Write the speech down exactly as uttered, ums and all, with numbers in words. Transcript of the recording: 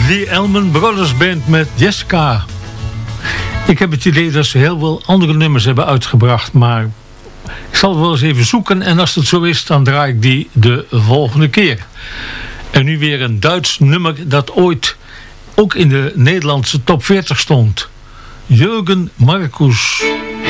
The Allman Brothers Band met Jessica. Ik heb het idee dat ze heel veel andere nummers hebben uitgebracht, maar ik zal wel eens even zoeken en als het zo is, dan draai ik die de volgende keer. En nu weer een Duits nummer dat ooit ook in de Nederlandse top veertig stond. Jürgen Markus.